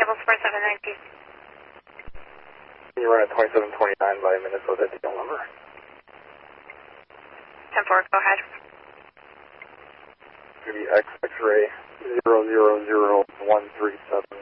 Table Sport 719. Can you run at 2729 by Minnesota tail number? 10-4, go ahead. It's going to be X-Ray 000137.